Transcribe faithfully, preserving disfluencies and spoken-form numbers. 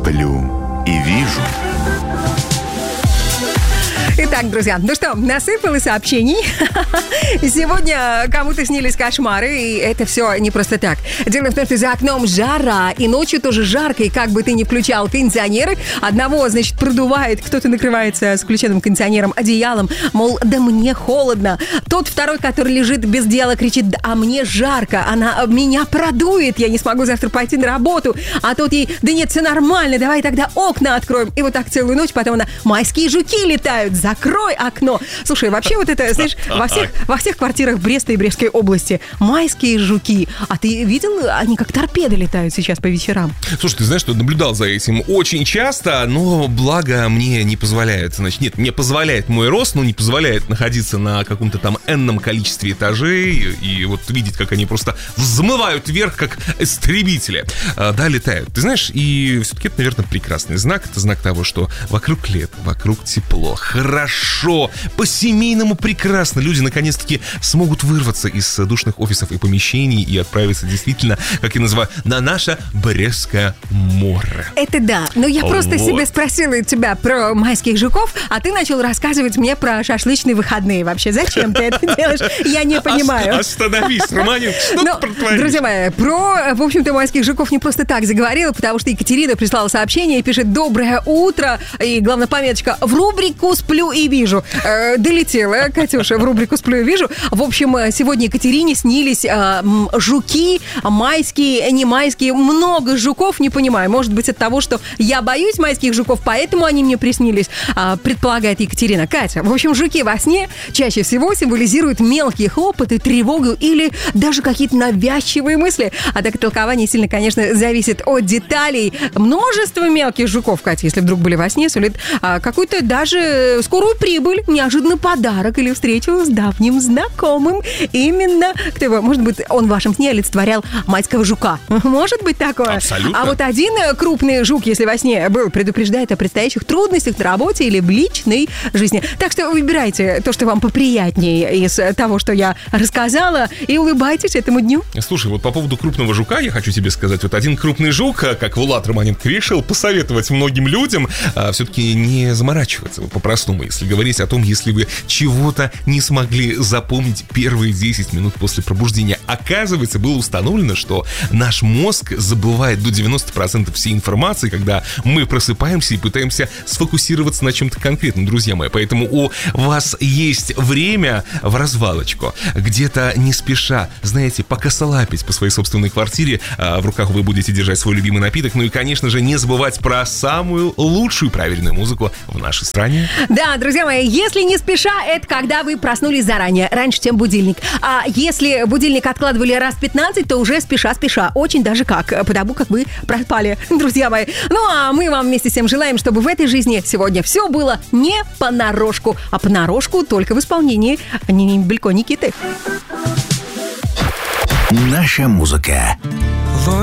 сплю и вижу. Итак, друзья, ну что, насыпало сообщений. Сегодня кому-то снились кошмары, и это все не просто так. Дело в том, что за окном жара, и ночью тоже жарко, и как бы ты ни включал кондиционеры, одного, значит, продувает, кто-то накрывается с включенным кондиционером одеялом, мол, да мне холодно. Тот второй, который лежит без дела, кричит, а мне жарко, она меня продует, я не смогу завтра пойти на работу. А тот ей, да нет, все нормально, давай тогда окна откроем. И вот так целую ночь, потом она, майские жуки летают, закрой окно. Слушай, вообще вот это, знаешь, во всех, во всех квартирах Бреста и Брестской области майские жуки. А ты видел, они как торпеды летают сейчас по вечерам? Слушай, ты знаешь, что наблюдал за этим очень часто, но благо мне не позволяет, значит, нет, мне позволяет мой рост, но не позволяет находиться на каком-то там энном количестве этажей и вот видеть, как они просто взмывают вверх, как истребители. А, да, летают. Ты знаешь, и все-таки это, наверное, прекрасный знак. Это знак того, что вокруг лето, вокруг тепло, хорошо, по-семейному прекрасно. Люди, наконец-таки, смогут вырваться из душных офисов и помещений и отправиться действительно, как я называю, на наше Брестское море. Это да, но я О, просто вот. себе спросила тебя про майских жуков, а ты начал рассказывать мне про шашлычные выходные. Вообще, зачем ты это делаешь? Я не понимаю. Остановись, Романин, что Но, ты протворишь? друзья мои, про, в общем-то, майских жуков не просто так заговорила, потому что Екатерина прислала сообщение и пишет: «Доброе утро», и главная пометочка: «В рубрику «Сплю и вижу». Э, долетела, Катюша, в рубрику «Сплю и вижу». В общем, сегодня Екатерине снились э, жуки, майские, не майские, много жуков, не понимаю. Может быть, от того, что я боюсь майских жуков, поэтому они мне приснились, э, предполагает Екатерина. Катя, в общем, жуки во сне чаще всего символизируют мелкие хлопоты, тревогу или даже какие-то навязчивые мысли. А так толкование сильно, конечно, зависит от деталей. Множество мелких жуков, Катя, если вдруг были во сне, сулит а, какую-то даже скорую прибыль, неожиданный подарок или встречу с давним знакомым. Именно, кто его, может быть, он в вашем сне олицетворял майского жука. Может быть такое? Абсолютно. А вот один крупный жук, если во сне был, предупреждает о предстоящих трудностях на работе или в личной жизни. Так что выбирайте то, что вам поприятнее из того, что я рассказала, и улыбайтесь этому дню. Слушай, вот по поводу крупного жука я хочу тебе сказать. Вот один крупный жук, как Влад Романенко, решил посоветовать многим людям а, все-таки не заморачиваться, вот по-простому, если говорить о том, если вы чего-то не смогли запомнить первые десять минут после пробуждения. Оказывается, было установлено, что наш мозг забывает до девяносто процентов всей информации, когда мы просыпаемся и пытаемся сфокусироваться на чем-то конкретном, друзья мои. Поэтому у вас есть время в развалочку, где-то не спеша, знаете, покосолапить по своей собственной квартире, а в руках вы будете держать свой любимый напиток, ну и, конечно же, не забывать про самую лучшую правильную музыку в нашей стране. Да, друзья мои, если не спеша, это когда вы проснулись заранее, раньше, чем будильник. А если будильник откладывали раз пятнадцать, то уже спеша-спеша, очень даже как, потому как вы проспали, друзья мои. Ну, а мы вам вместе с тем желаем, чтобы в этой жизни сегодня все было не понарошку, а понарошку только в исполнении Белько Никиты. Наша музыка.